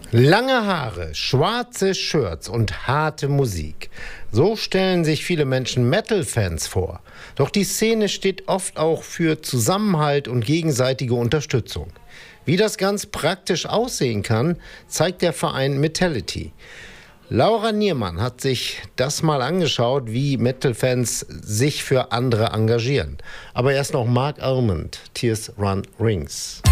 Lange Haare, schwarze Shirts und harte Musik. So stellen sich viele Menschen Metal-Fans vor. Doch die Szene steht oft auch für Zusammenhalt und gegenseitige Unterstützung. Wie das ganz praktisch aussehen kann, zeigt der Verein Metality. Laura Niermann hat sich das mal angeschaut, wie Metal-Fans sich für andere engagieren. Aber erst noch Mark Almond, Tears Run Rings.